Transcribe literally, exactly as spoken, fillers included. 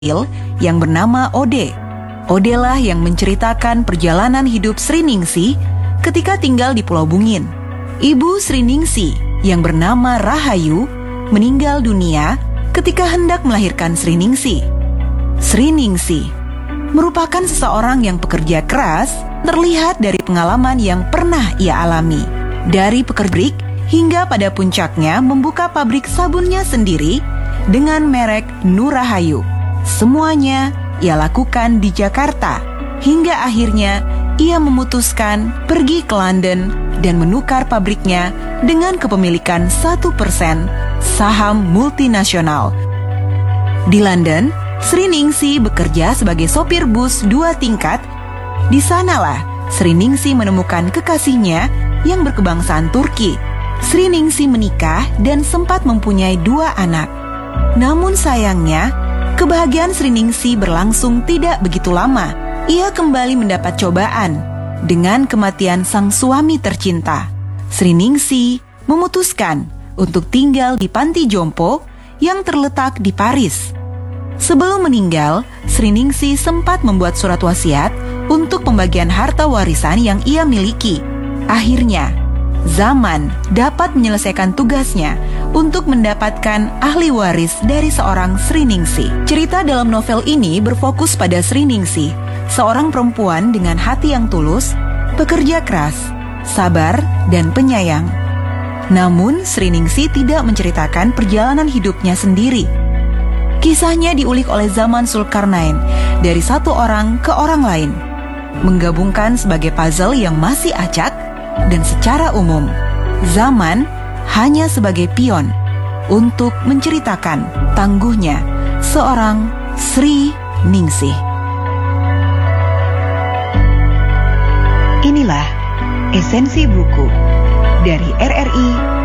yang bernama Ode. Ode lah yang menceritakan perjalanan hidup Sri Ningsih ketika tinggal di Pulau Bungin. Ibu Sri Ningsih yang bernama Rahayu meninggal dunia ketika hendak melahirkan Sri Ningsih. Sri Ningsih merupakan seseorang yang pekerja keras, terlihat dari pengalaman yang pernah ia alami. Dari pekerja hingga pada puncaknya membuka pabrik sabunnya sendiri dengan merek Nur Rahayu. Semuanya ia lakukan di Jakarta, hingga akhirnya ia memutuskan pergi ke London dan menukar pabriknya dengan kepemilikan satu persen saham multinasional. Di London, Sri Ningsih bekerja sebagai sopir bus dua tingkat. Di sanalah Sri Ningsih menemukan kekasihnya yang berkebangsaan Turki. Sri Ningsih menikah dan sempat mempunyai dua anak. Namun sayangnya, kebahagiaan Sri Ningsih berlangsung tidak begitu lama. Ia kembali mendapat cobaan dengan kematian sang suami tercinta. Sri Ningsih memutuskan untuk tinggal di panti jompo yang terletak di Paris. Sebelum meninggal, Sri Ningsih sempat membuat surat wasiat untuk pembagian harta warisan yang ia miliki. Akhirnya, Zaman dapat menyelesaikan tugasnya untuk mendapatkan ahli waris dari seorang Sri Ningsih. Cerita dalam novel ini berfokus pada Sri Ningsih, seorang perempuan dengan hati yang tulus, pekerja keras, sabar, dan penyayang. Namun, Sri Ningsih tidak menceritakan perjalanan hidupnya sendiri. Kisahnya diulik oleh Zaman Zulkarnain dari satu orang ke orang lain, menggabungkan sebagai puzzle yang masih acak. Dan secara umum, Zaman hanya sebagai pion untuk menceritakan tangguhnya seorang Sri Ningsih. Inilah esensi buku dari R R I